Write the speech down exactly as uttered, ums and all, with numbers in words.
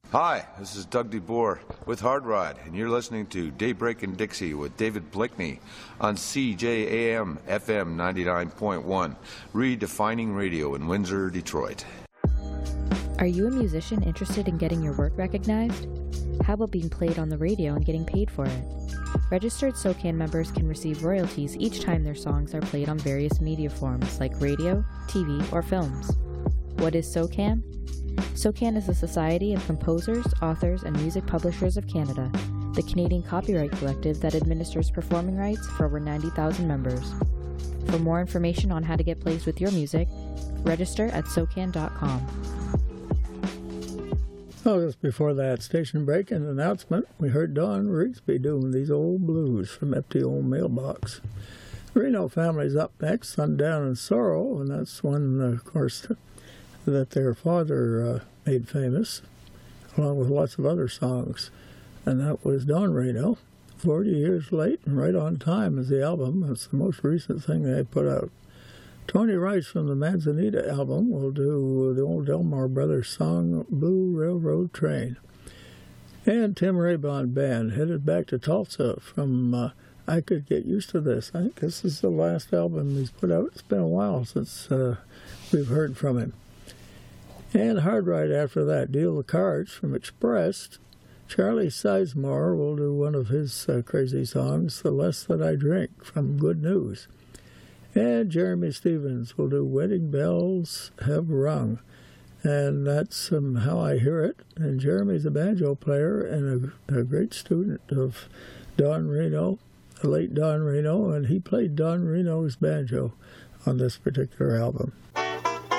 Hi, this is Doug DeBoer with Hard Ride, and you're listening to Daybreak in Dixie with David Blakeney on C J A M F M ninety-nine point one, redefining radio in Windsor, Detroit. Are you a musician interested in getting your work recognized? How about being played on the radio and getting paid for it? Registered SOCAN members can receive royalties each time their songs are played on various media forms like radio, T V, or films. What is SOCAN? SOCAN is the Society of Composers, Authors, and Music Publishers of Canada, the Canadian copyright collective that administers performing rights for over ninety thousand members. For more information on how to get placed with your music, register at socan dot com. Oh, just before that station break and announcement, we heard Don Rigsby doing These Old Blues from Empty Old Mailbox. The Reno Family's up next, Sundown in Sorrow, and that's one, of course, that their father uh, made famous, along with lots of other songs. And that was Don Reno, forty years late and right on time is the album. It's the most recent thing they put out. Tony Rice from the Manzanita album will do the old Delmar Brothers song, Blue Railroad Train. And Tim Raybon Band headed back to Tulsa from uh, I Could Get Used to This. I think this is the last album he's put out. It's been a while since uh, we've heard from him. And Hard Ride after that, Deal the Cards from Expressed. Charlie Sizemore will do one of his uh, crazy songs, The Less That I Drink, from Good News. And Jeremy Stevens will do Wedding Bells Have Rung. And that's um, How I Hear It. And Jeremy's a banjo player and a, a great student of Don Reno, the late Don Reno, and he played Don Reno's banjo on this particular album.